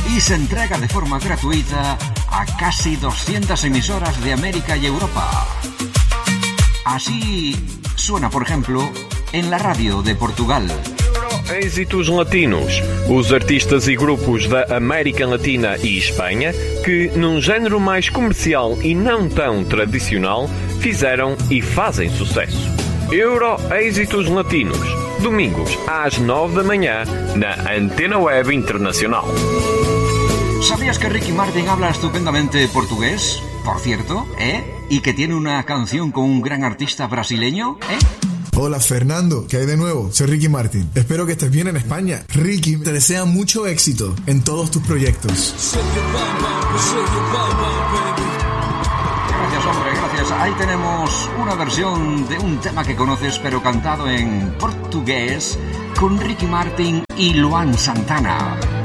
y se entrega de forma gratuita a casi 200 emisoras de América y Europa. Así suena, por ejemplo, en la radio de Portugal. Êxitos latinos, os artistas e grupos da América Latina e Espanha que, num género mais comercial e não tão tradicional, fizeram e fazem sucesso. Euro Êxitos Latinos, domingos às 9 da manhã na Antena Web Internacional. ¿Sabías que Ricky Martin habla estupendamente portugués? Por cierto, y que tiene una canción con un gran artista brasileño, Hola Fernando, ¿qué hay de nuevo? Soy Ricky Martin. Espero que estés bien en España. Ricky te desea mucho éxito en todos tus proyectos. Gracias, hombre, gracias. Ahí tenemos una versión de un tema que conoces, pero cantado en portugués, con Ricky Martin y Luan Santana.